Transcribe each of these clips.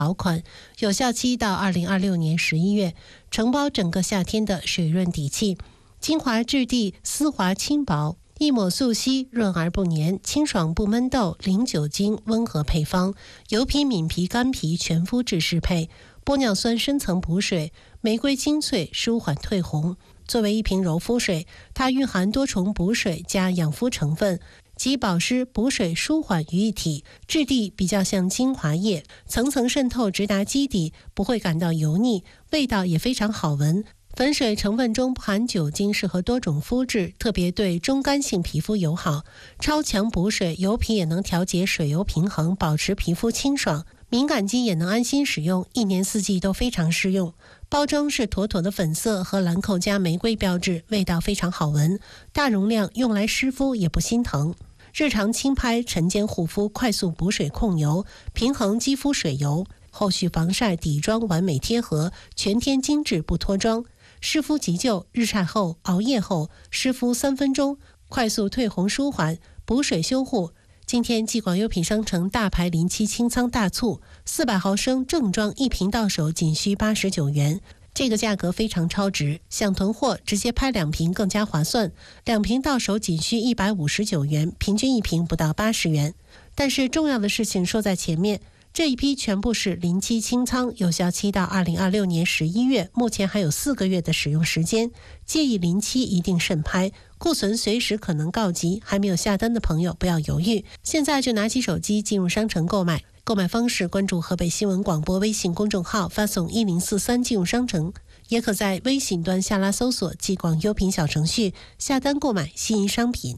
保款，有效期到2026年11月，承包整个夏天的水润底气。精华质地丝滑轻薄，一抹速吸，润而不黏，清爽不闷痘，零酒精，温和配方，油皮、敏皮、干皮全肤质适配，玻尿酸深层补水，玫瑰精粹舒缓褪红。作为一瓶柔肤水，它蕴含多重补水加养肤成分，集保湿、补水、舒缓于一体，质地比较像精华液，层层渗透直达基底，不会感到油腻，味道也非常好闻。粉水成分中不含酒精，适合多种肤质，特别对中干性皮肤友好。超强补水，油皮也能调节水油平衡，保持皮肤清爽。敏感肌也能安心使用，一年四季都非常适用。包装是妥妥的粉色和兰蔻加玫瑰标志，味道非常好闻，大容量，用来湿敷也不心疼。日常轻拍、晨间护肤，快速补水控油，平衡肌肤水油，后续防晒底妆完美贴合，全天精致不脱妆。湿敷急救，日晒后、熬夜后湿敷3分钟，快速褪红舒缓，补水修护。今天继广优品商城大牌临期清仓大促，400毫升正装一瓶到手仅需89元，这个价格非常超值，想囤货直接拍2瓶更加划算，2瓶到手仅需159元，平均1瓶不到80元。但是重要的事情说在前面，这一批全部是临期清仓，有效期到2026年11月，目前还有4个月的使用时间，建议临期一定慎拍，库存随时可能告急，还没有下单的朋友不要犹豫，现在就拿起手机进入商城购买。购买方式关注河北新闻广播微信公众号，发送1043进入商城，也可在微信端下拉搜索继广优品小程序下单购买心仪商品。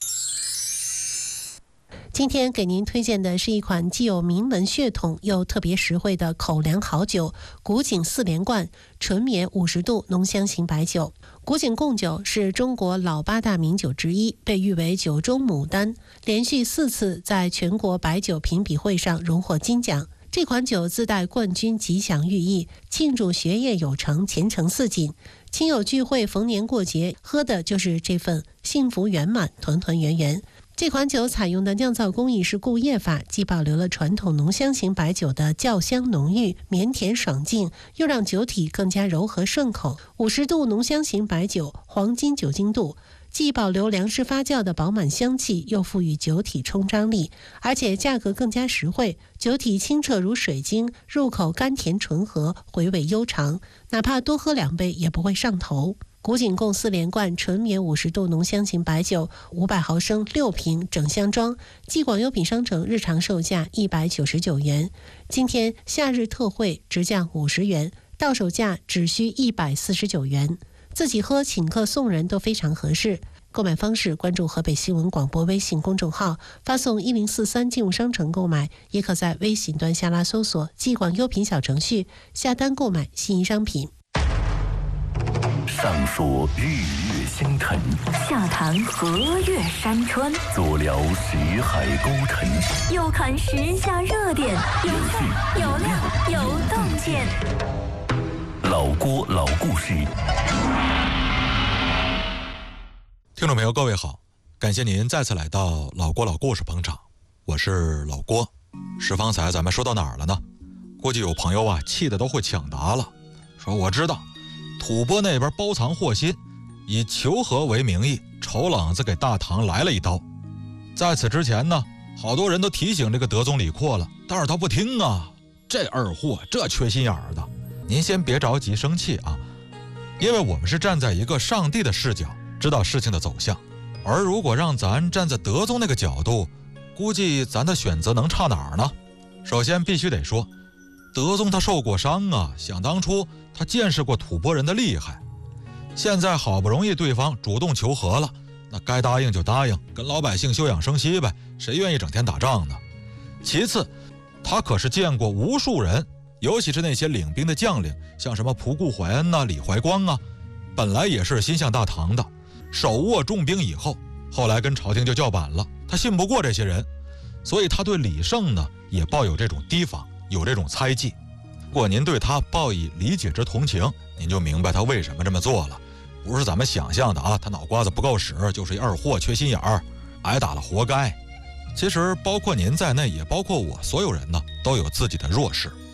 今天给您推荐的是一款既有名门血统又特别实惠的口粮好酒——古井4连冠纯绵50度浓香型白酒。古井贡酒是中国老8大名酒之一，被誉为酒中牡丹，连续4次在全国白酒评比会上荣获金奖。这款酒自带冠军吉祥寓意，庆祝学业有成、前程似锦。亲友聚会、逢年过节，喝的就是这份幸福圆满、团团圆圆。这款酒采用的酿造工艺是固液法，既保留了传统浓香型白酒的酵香浓郁、绵甜爽净，又让酒体更加柔和顺口。50度浓香型白酒，黄金酒精度，既保留粮食发酵的饱满香气，又赋予酒体冲张力，而且价格更加实惠。酒体清澈如水晶，入口甘甜醇和，回味悠长，哪怕多喝2杯也不会上头。古井贡4连冠纯绵50度浓香型白酒，500毫升6瓶整箱装，继广优品商城日常售价199元，今天夏日特惠直降50元，到手价只需149元，自己喝请客送人都非常合适。购买方式关注河北新闻广播微信公众号，发送1043进入商城购买，也可在微信端下拉搜索继广优品小程序下单购买心仪商品。 上说日月星辰， 下谈河岳山川， 左聊识海沟沉， 右看时下热点，有趣有料有洞见。 老郭老故事。 听众朋友各位好，感谢您再次来到老郭老故事捧场，我是老郭。方才咱们说到哪儿了呢？估计有朋友啊气得都会抢答了，说我知道吐蕃那边包藏祸心，以求和为名义，丑冷子给大唐来了一刀。在此之前呢，好多人都提醒这个德宗李阔了，但是他不听啊，这二货这缺心眼儿的。您先别着急生气啊，因为我们是站在一个上帝的视角知道事情的走向，而如果让咱站在德宗那个角度，估计咱的选择能差哪儿呢？首先必须得说，德宗他受过伤啊，想当初他见识过吐蕃人的厉害，现在好不容易对方主动求和了，那该答应就答应，跟老百姓休养生息呗，谁愿意整天打仗呢？其次，他可是见过无数人，尤其是那些领兵的将领，像什么仆固怀恩啊、李怀光啊，本来也是心向大唐的，手握重兵以后，后来跟朝廷就叫板了，他信不过这些人，所以他对李胜呢也抱有这种提防，有这种猜忌。如果您对他抱以理解之同情，您就明白他为什么这么做了，不是咱们想象的啊，他脑瓜子不够使，就是一二货缺心眼儿，挨打了活该。其实包括您在内，也包括我，所有人呢都有自己的弱势。